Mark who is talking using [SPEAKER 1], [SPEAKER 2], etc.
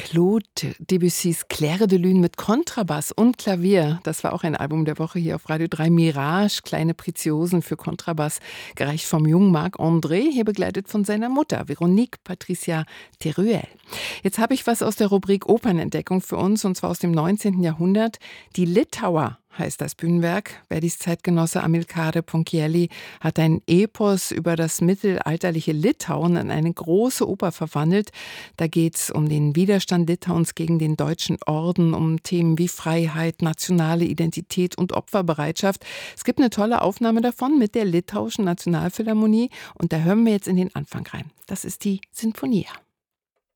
[SPEAKER 1] Claude Debussys Clair de Lune mit Kontrabass und Klavier. Das war auch ein Album der Woche hier auf Radio 3. Mirage, kleine Preziosen für Kontrabass, gereicht vom jungen Marc André, hier begleitet von seiner Mutter, Veronique Patricia Teruel. Jetzt habe ich was aus der Rubrik Opernentdeckung für uns, und zwar aus dem 19. Jahrhundert. Die Litauer heißt das Bühnenwerk. Verdis Zeitgenosse Amilcare Ponchielli hat ein Epos über das mittelalterliche Litauen in eine große Oper verwandelt. Da geht es um den Widerstand Litauens gegen den Deutschen Orden, um Themen wie Freiheit, nationale Identität und Opferbereitschaft. Es gibt eine tolle Aufnahme davon mit der Litauischen Nationalphilharmonie, und da hören wir jetzt in den Anfang rein. Das ist die Sinfonia.